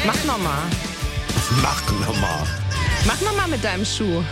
Mach nochmal. Mach nochmal mit deinem Schuh.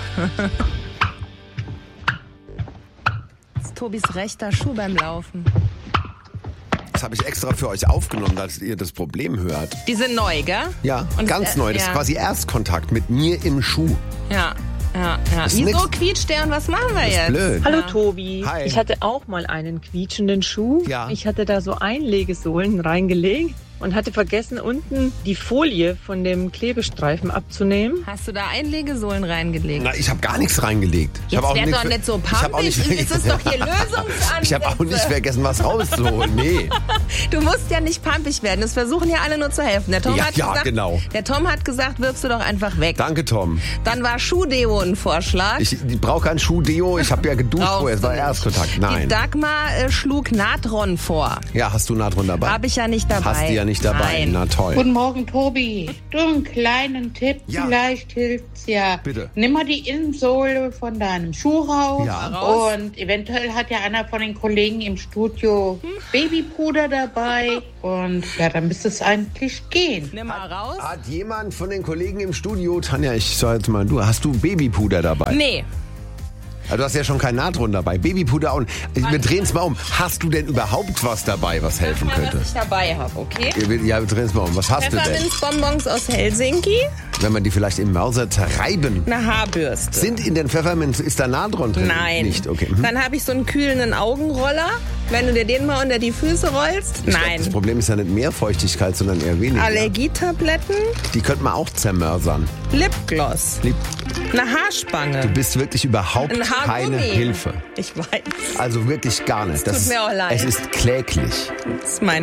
Das ist Tobis rechter Schuh beim Laufen. Das habe ich extra für euch aufgenommen, dass ihr das Problem hört. Die sind neu, gell? Ja, und ganz neu. Das ist quasi Erstkontakt mit mir im Schuh. Ja. Wieso quietscht der und was machen wir jetzt? Blöd. Hallo Tobi. Hi. Ich hatte auch mal einen quietschenden Schuh. Ja. Ich hatte da so Einlegesohlen reingelegt und hatte vergessen, unten die Folie von dem Klebestreifen abzunehmen. Hast du da Einlegesohlen reingelegt? Na, ich habe gar nichts reingelegt. Jetzt wär doch nicht so pampig. Das ist doch hier Lösungsansatz. Ich habe auch nicht vergessen, was rauszuholen. Nee. Du musst ja nicht pampig werden. Das versuchen ja alle nur zu helfen. Der Tom hat gesagt, genau. Der Tom hat gesagt, wirfst du doch einfach weg. Danke, Tom. Dann war Schuhdeo ein Vorschlag. Ich brauche kein Schuhdeo. Ich habe ja geduscht vorher. Es war Erstkontakt. Nein. Die Dagmar schlug Natron vor. Ja, hast du Natron dabei? Habe ich ja nicht dabei. Hast du ja nicht dabei. Nein. Na toll. Guten Morgen, Tobi. Du, einen kleinen Tipp, Ja. vielleicht hilft's ja. Bitte. Nimm mal die Innensohle von deinem Schuh raus. Ja. Und eventuell hat ja einer von den Kollegen im Studio Babypuder dabei. Und ja, dann müsste es eigentlich gehen. Nimm mal raus. Hat jemand von den Kollegen im Studio, Tanja, ich soll jetzt mal, hast du Babypuder dabei? Nee. Also du hast ja schon kein Natron dabei. Babypuder und wir drehen es mal um. Hast du denn überhaupt was dabei, was helfen Sag mal, könnte? was ich dabei habe, okay? Ja, wir drehen es mal um. Was hast du denn? Pfefferminzbonbons aus Helsinki. Wenn man die vielleicht im Mörser zerreiben. Eine Haarbürste. Sind in den Pfefferminz, ist da Natron drin? Nein. Nicht, okay. Mhm. Dann habe ich so einen kühlenden Augenroller. Wenn du dir den mal unter die Füße rollst. Ich glaub, Nein. das Problem ist ja nicht mehr Feuchtigkeit, sondern eher weniger. Allergietabletten. Die könnte man auch zermörsern. Lipgloss. Lieb, Eine Haarspange. du bist wirklich überhaupt Ein keine Haargummi. Hilfe. Ich weiß. Also wirklich gar nicht. Tut mir auch leid. Es ist kläglich. Das ist meine